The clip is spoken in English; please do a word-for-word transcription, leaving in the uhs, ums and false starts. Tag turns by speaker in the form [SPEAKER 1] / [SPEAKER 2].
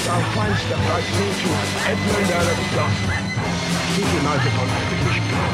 [SPEAKER 1] our fine stuff. I say to Edmund Alexander, Steve United on